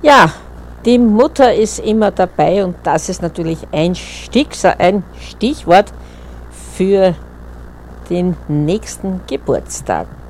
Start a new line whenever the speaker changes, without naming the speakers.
Ja, die Mutter ist immer dabei und das ist natürlich ein Stichwort für den nächsten Geburtstag.